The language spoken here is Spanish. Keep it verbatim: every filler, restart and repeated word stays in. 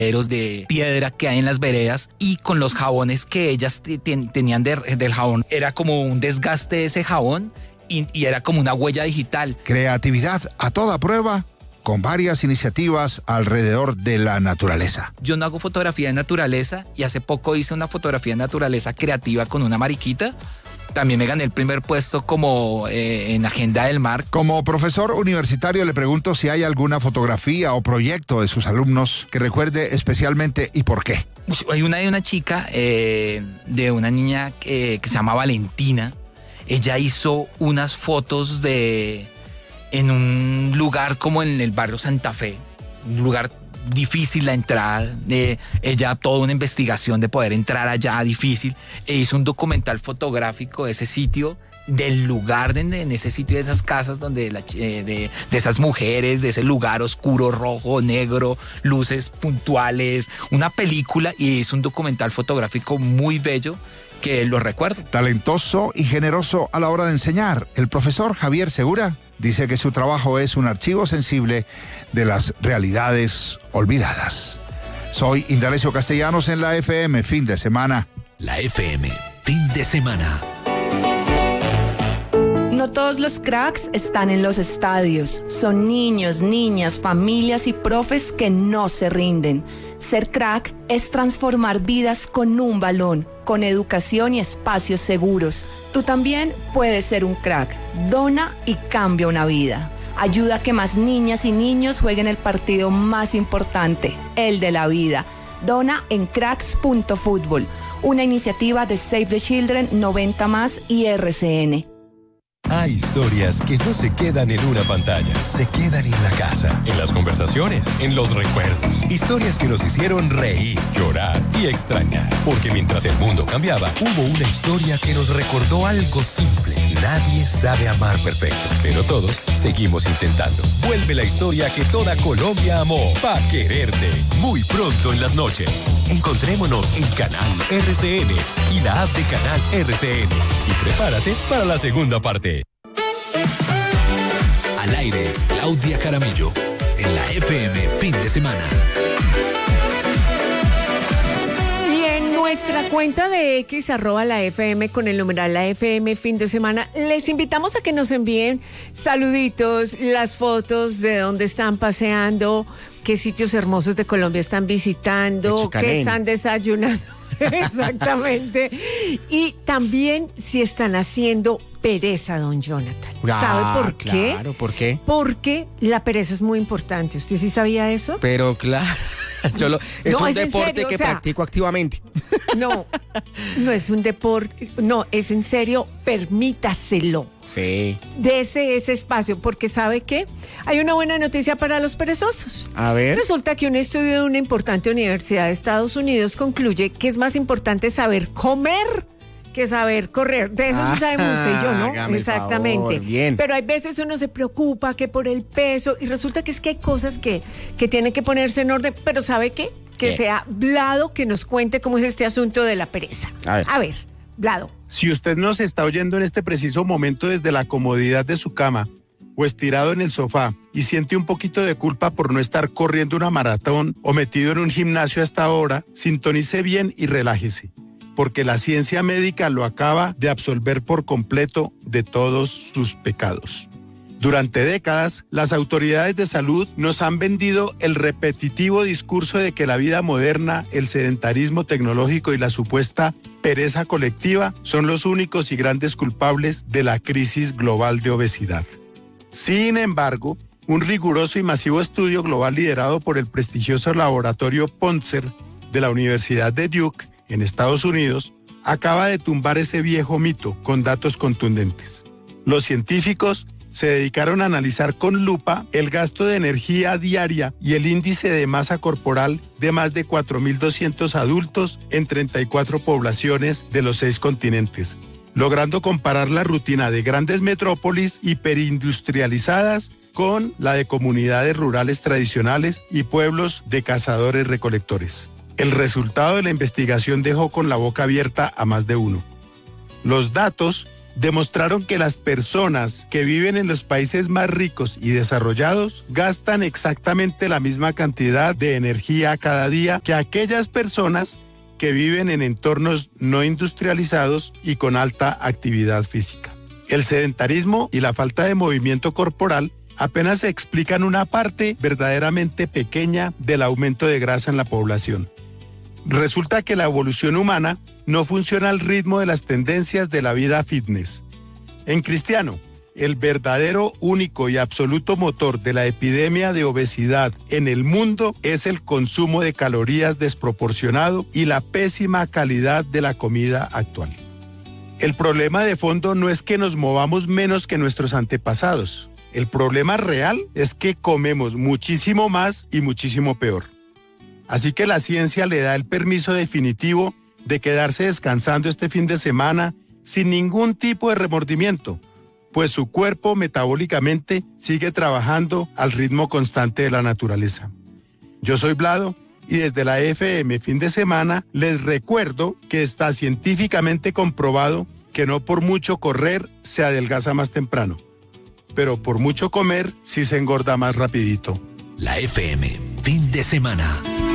de piedra que hay en las veredas, y con los jabones que ellas t- t- tenían de, del jabón, era como un desgaste de ese jabón y, y era como una huella digital. Creatividad a toda prueba, con varias iniciativas alrededor de la naturaleza. Yo no hago fotografía de naturaleza y hace poco hice una fotografía de naturaleza creativa con una mariquita. También me gané el primer puesto como eh, en Agenda del Mar. Como profesor universitario le pregunto si hay alguna fotografía o proyecto de sus alumnos que recuerde especialmente y por qué. Hay una de una chica, eh, de una niña que, que se llama Valentina. Ella hizo unas fotos de en un lugar como en el barrio Santa Fe, un lugar difícil la entrada, eh, ella toda una investigación de poder entrar allá difícil, e hizo un documental fotográfico de ese sitio, del lugar, de, en ese sitio, de esas casas donde la, eh, de, de esas mujeres, de ese lugar oscuro, rojo, negro, luces puntuales, una película, y hizo un documental fotográfico muy bello que lo recuerdo. Talentoso y generoso a la hora de enseñar, el profesor Javier Segura dice que su trabajo es un archivo sensible de las realidades olvidadas. Soy Indalecio Castellanos en la F M, fin de semana. La F M, fin de semana. No todos los cracks están en los estadios. Son niños, niñas, familias y profes que no se rinden. Ser crack es transformar vidas con un balón, con educación y espacios seguros. Tú también puedes ser un crack. Dona y cambia una vida. Ayuda a que más niñas y niños jueguen el partido más importante, el de la vida. Dona en cracks punto fútbol, una iniciativa de Save the Children, noventa más y R C N. Hay historias que no se quedan en una pantalla, se quedan en la casa, en las conversaciones, en los recuerdos. Historias que nos hicieron reír, llorar y extrañar. Porque mientras el mundo cambiaba, hubo una historia que nos recordó algo simple. Nadie sabe amar perfecto, pero todos seguimos intentando. Vuelve la historia que toda Colombia amó, Pa' Quererte. Muy pronto en las noches. Encontrémonos en Canal R C N y la app de Canal R C N. Y prepárate para la segunda parte. Al aire, Claudia Jaramillo, en la F M, fin de semana. Y en nuestra cuenta de X, arroba la F M, con el numeral la F M, fin de semana, les invitamos a que nos envíen saluditos, las fotos de dónde están paseando, qué sitios hermosos de Colombia están visitando, qué están desayunando. Exactamente. Y también si están haciendo pereza, don Jonathan. ¿Sabe Ah, por qué? Claro, ¿por qué? Porque la pereza es muy importante. ¿Usted sí sabía eso? Pero claro, yo lo, es No, un es en deporte serio, que o sea, practico activamente. No, no es un deporte, no, es en serio, permítaselo. Sí. Dese ese espacio, porque ¿sabe qué? Hay una buena noticia para los perezosos. A ver. Resulta que un estudio de una importante universidad de Estados Unidos concluye que es más importante saber comer que saber correr. De eso sí sabemos usted y yo, ¿no? Hágame el Exactamente. favor, bien. Pero hay veces uno se preocupa que por el peso, y resulta que es que hay cosas que, que tienen que ponerse en orden, pero ¿sabe qué? Que ¿Qué? sea Vlado que nos cuente cómo es este asunto de la pereza. A ver. A ver, Vlado. Si usted nos está oyendo en este preciso momento desde la comodidad de su cama o estirado en el sofá y siente un poquito de culpa por no estar corriendo una maratón o metido en un gimnasio hasta ahora, sintonice bien y relájese, porque la ciencia médica lo acaba de absolver por completo de todos sus pecados. Durante décadas, las autoridades de salud nos han vendido el repetitivo discurso de que la vida moderna, el sedentarismo tecnológico y la supuesta pereza colectiva son los únicos y grandes culpables de la crisis global de obesidad. Sin embargo, un riguroso y masivo estudio global liderado por el prestigioso laboratorio Poncer de la Universidad de Duke, en Estados Unidos, acaba de tumbar ese viejo mito con datos contundentes. Los científicos se dedicaron a analizar con lupa el gasto de energía diaria y el índice de masa corporal de más de cuatro mil doscientos adultos en treinta y cuatro poblaciones de los seis continentes, logrando comparar la rutina de grandes metrópolis hiperindustrializadas con la de comunidades rurales tradicionales y pueblos de cazadores-recolectores. El resultado de la investigación dejó con la boca abierta a más de uno. Los datos demostraron que las personas que viven en los países más ricos y desarrollados gastan exactamente la misma cantidad de energía cada día que aquellas personas que viven en entornos no industrializados y con alta actividad física. El sedentarismo y la falta de movimiento corporal apenas explican una parte verdaderamente pequeña del aumento de grasa en la población. Resulta que la evolución humana no funciona al ritmo de las tendencias de la vida fitness. En Cristiano, el verdadero, único y absoluto motor de la epidemia de obesidad en el mundo es el consumo de calorías desproporcionado y la pésima calidad de la comida actual. El problema de fondo no es que nos movamos menos que nuestros antepasados. El problema real es que comemos muchísimo más y muchísimo peor. Así que la ciencia le da el permiso definitivo de quedarse descansando este fin de semana sin ningún tipo de remordimiento, pues su cuerpo metabólicamente sigue trabajando al ritmo constante de la naturaleza. Yo soy Vlado y desde la F M Fin de Semana les recuerdo que está científicamente comprobado que no por mucho correr se adelgaza más temprano, pero por mucho comer sí se engorda más rapidito. La F M Fin de Semana.